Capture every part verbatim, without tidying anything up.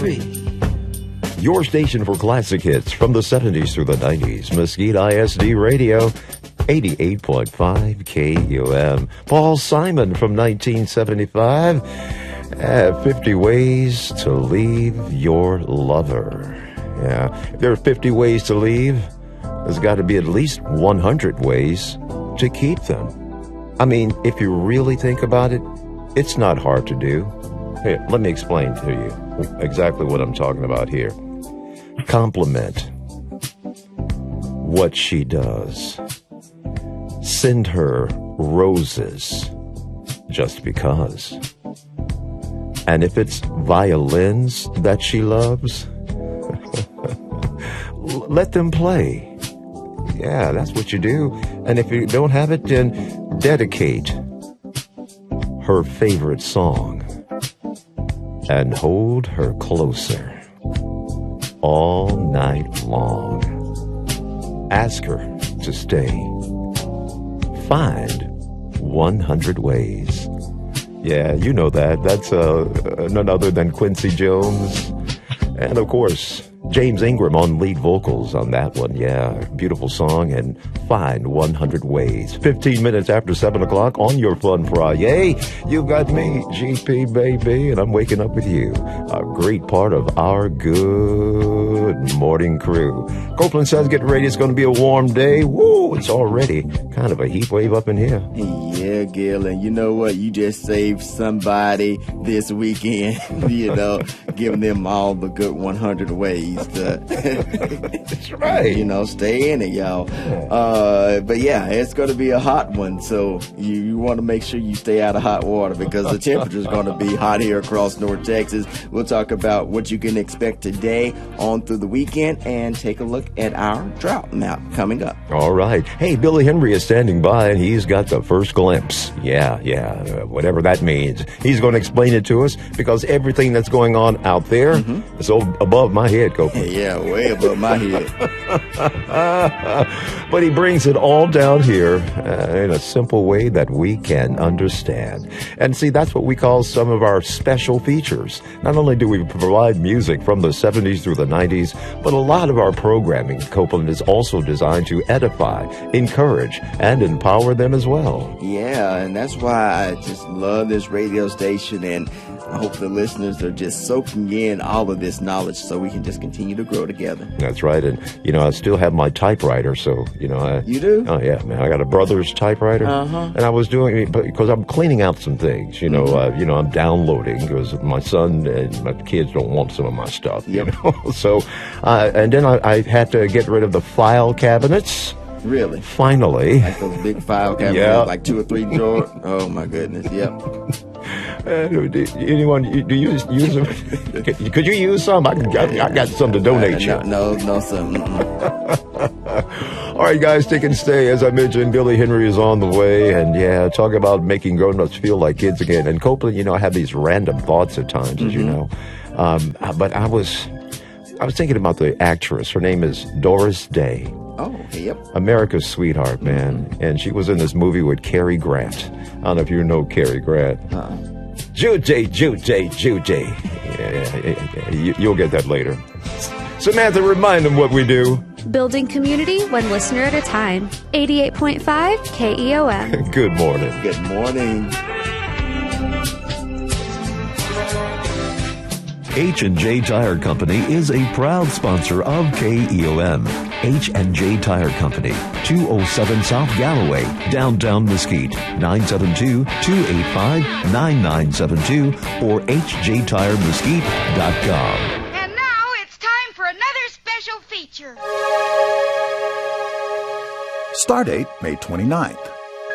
three. Your station for classic hits from the seventies through the nineties. Mesquite I S D Radio, eighty-eight point five K U M. Paul Simon from nineteen seventy-five. Uh, fifty Ways to Leave Your Lover. Yeah, if there are fifty ways to leave, there's got to be at least one hundred ways to keep them. I mean, if you really think about it, it's not hard to do. Here, let me explain to you exactly what I'm talking about here. Compliment what she does. Send her roses just because. And if it's violins that she loves, let them play. Yeah, that's what you do. And if you don't have it, then dedicate her favorite song and hold her closer all night long. Ask her to stay. Find one hundred ways. Yeah, you know that. That's uh, none other than Quincy Jones. And, of course, James Ingram on lead vocals on that one. Yeah, beautiful song. And Find one hundred Ways. fifteen minutes after seven o'clock on your Fun Friday. You got me, G P, baby, and I'm waking up with you. A great part of our good morning crew. Copeland says, get ready. It's going to be a warm day. Woo, it's already kind of a heat wave up in here. Yeah, Gil, and you know what? You just saved somebody this weekend, you know, giving them all the good one hundred ways to, that's right. You know, stay in it, y'all. Uh, but yeah, it's going to be a hot one, so you, you want to make sure you stay out of hot water because the temperature is going to be hot here across North Texas. We'll talk about what you can expect today on through the weekend and take a look at our drought map coming up. All right. Hey, Billy Henry is standing by, and he's got the first glimpse. Yeah, yeah, uh, whatever that means. He's going to explain it to us because everything that's going on out there mm-hmm. is o- above my head, Copeland. Yeah, way above my head. But he brings it all down here uh, in a simple way that we can understand. And see, that's what we call some of our special features. Not only do we provide music from the seventies through the nineties, but a lot of our programming, Copeland, is also designed to edify, encourage, and empower them as well. Yeah, and that's why I just love this radio station, and I hope the listeners are just soaking in all of this knowledge so we can just continue to grow together. That's right. And, you know, I still have my typewriter, so, you know. I, you do? Oh, yeah, man. I got a brother's typewriter. Uh-huh. And I was doing it because I'm cleaning out some things, you know. Mm-hmm. uh, you know, I'm downloading because my son and my kids don't want some of my stuff, yep. you know. so, uh, and then I, I had to get rid of the file cabinets. Really? Finally. Like those big file cabinets, yeah. like two or three drawers? Oh, my goodness, yep. Uh, do, anyone, do you use them? Could you use some? I, can, I, I got some to donate uh, you. No, no, no some. All right, guys, take and stay. As I mentioned, Billy Henry is on the way. And, yeah, talk about making grown-ups feel like kids again. And Copeland, you know, I have these random thoughts at times, mm-hmm. as you know. Um, but I was, I was thinking about the actress. Her name is Doris Day. Oh, yep. America's sweetheart, man. Mm-hmm. And she was in this movie with Cary Grant. I don't know if you know Cary Grant. Uh-uh. Judy, Judy, Judy. Yeah, yeah, yeah, yeah. You'll get that later. Samantha, remind them what we do. Building community one listener at a time. eighty-eight point five K E O M. Good morning. Good morning. H and J Tire Company is a proud sponsor of K E O M. H and J Tire Company, two oh seven South Galloway, downtown Mesquite, nine seven two, two eight five, nine nine seven two or h j tire mesquite dot com. And now it's time for another special feature. Stardate May twenty-ninth.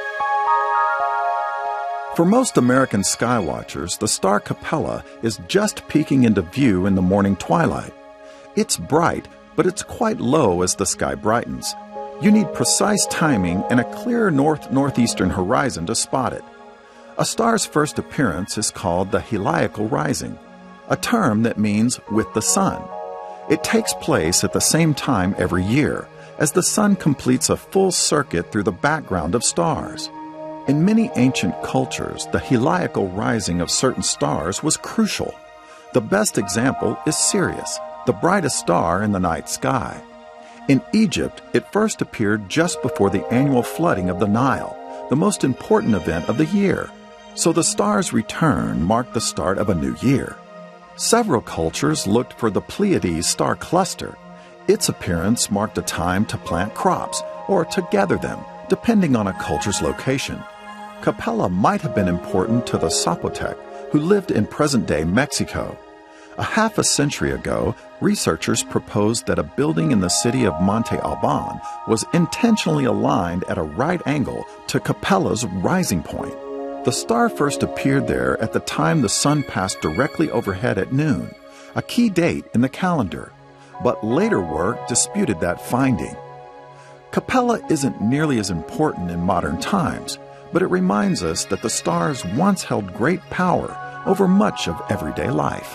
For most American sky watchers, the star Capella is just peeking into view in the morning twilight. It's bright, but it's quite low as the sky brightens. You need precise timing and a clear north-northeastern horizon to spot it. A star's first appearance is called the heliacal rising, a term that means with the sun. It takes place at the same time every year, as the sun completes a full circuit through the background of stars. In many ancient cultures, the heliacal rising of certain stars was crucial. The best example is Sirius, the brightest star in the night sky. In Egypt, it first appeared just before the annual flooding of the Nile, the most important event of the year. So the star's return marked the start of a new year. Several cultures looked for the Pleiades star cluster. Its appearance marked a time to plant crops or to gather them, depending on a culture's location. Capella might have been important to the Zapotec, who lived in present-day Mexico. A half a century ago, researchers proposed that a building in the city of Monte Alban was intentionally aligned at a right angle to Capella's rising point. The star first appeared there at the time the sun passed directly overhead at noon, a key date in the calendar, but later work disputed that finding. Capella isn't nearly as important in modern times, but it reminds us that the stars once held great power over much of everyday life.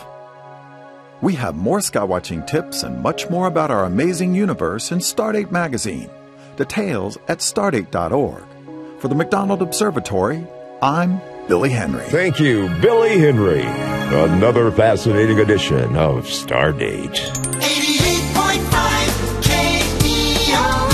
We have more skywatching tips and much more about our amazing universe in Stardate magazine. Details at stardate dot org. For the McDonald Observatory, I'm Billy Henry. Thank you, Billy Henry. Another fascinating edition of Stardate. eighty-eight point five K E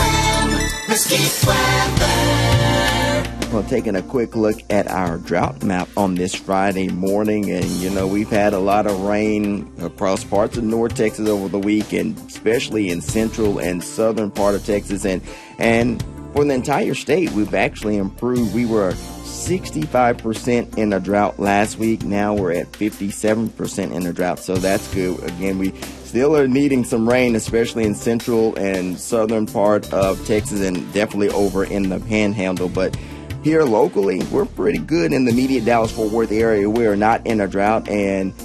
O M, Mesquite Weather. Well, taking a quick look at our drought map on this Friday morning, and you know, we've had a lot of rain across parts of North Texas over the weekend, especially in central and southern part of Texas, and and for the entire state, we've actually improved. We were sixty-five percent in a drought last week. Now we're at fifty-seven percent in a drought, so that's good. Again, we still are needing some rain, especially in central and southern part of Texas, and definitely over in the Panhandle, but here locally, we're pretty good in the immediate Dallas-Fort Worth area. We're not in a drought, and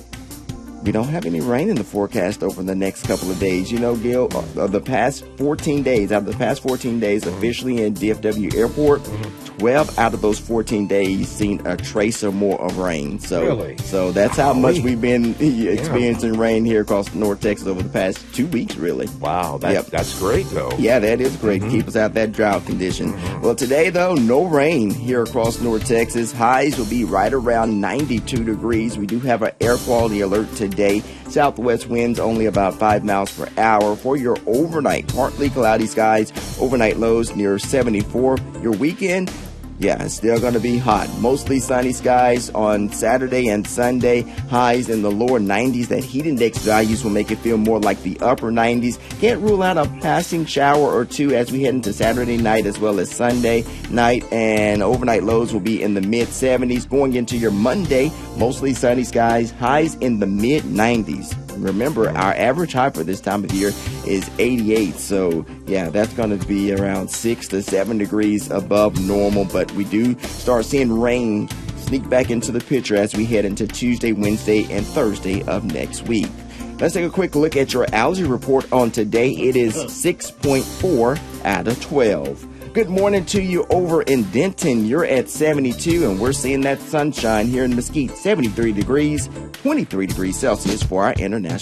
we don't have any rain in the forecast over the next couple of days. You know, Gil, of the past fourteen days, out of the past fourteen days officially in D F W Airport, twelve out of those fourteen days seen a trace or more of rain. So, Really? so that's how Golly. much we've been experiencing rain here across North Texas over the past two weeks, really. Wow, that, Yep. that's great, though. Yeah, that is great to keep us out that drought condition. Well, today, though, no rain here across North Texas. Highs will be right around ninety-two degrees. We do have an air quality alert today. Southwest winds only about five miles per hour. For your overnight, partly cloudy skies. Overnight lows near seventy-four. Your weekend, yeah, it's still going to be hot. Mostly sunny skies on Saturday and Sunday. Highs in the lower nineties. That heat index values will make it feel more like the upper nineties. Can't rule out a passing shower or two as we head into Saturday night as well as Sunday night. And overnight lows will be in the mid seventies. Going into your Monday, mostly sunny skies. Highs in the mid nineties. Remember, our average high for this time of year is eighty-eight. So, yeah, that's going to be around six to seven degrees above normal. But we do start seeing rain sneak back into the picture as we head into Tuesday, Wednesday, and Thursday of next week. Let's take a quick look at your algae report on today. It is six point four out of twelve. Good morning to you over in Denton. You're at seventy-two, and we're seeing that sunshine here in Mesquite. seventy-three degrees, twenty-three degrees Celsius for our international.